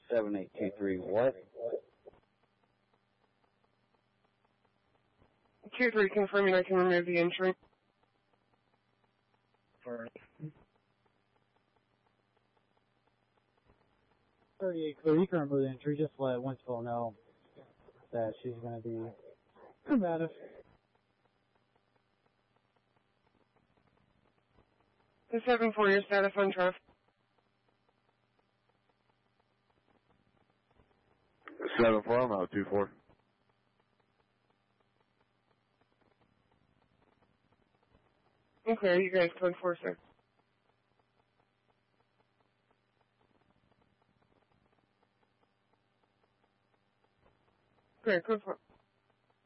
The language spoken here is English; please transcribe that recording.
7823 what? 2-3 confirming I can remove the entry. For 38 clear, you can remove the entry, just let Winslow know that she's going to be combative. The 7-4, your status on traffic. 7-4, I'm out 2-4. Okay, you guys code 4-6. Great, code 4.